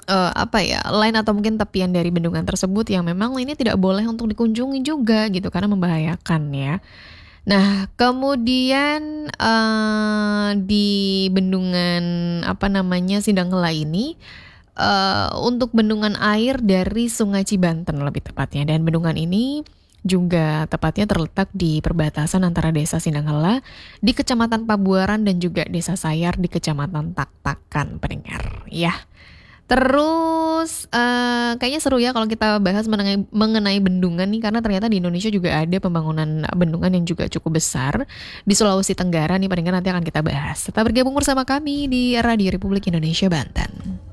apa ya, lain atau mungkin tepian dari bendungan tersebut yang memang ini tidak boleh untuk dikunjungi juga gitu karena membahayakan ya. Nah, kemudian, di bendungan, apa namanya, Sidangkela ini, untuk bendungan air dari Sungai Cibanten lebih tepatnya, dan bendungan ini juga tepatnya terletak di perbatasan antara Desa Sidangkela di Kecamatan Pabuaran dan juga Desa Sayar di Kecamatan Taktakan, pendengar, ya. Terus, kayaknya seru ya kalau kita bahas mengenai bendungan nih, karena ternyata di Indonesia juga ada pembangunan bendungan yang juga cukup besar. Di Sulawesi Tenggara nih, paling nanti akan kita bahas. Tetap bergabung bersama kami di Radio Republik Indonesia Banten.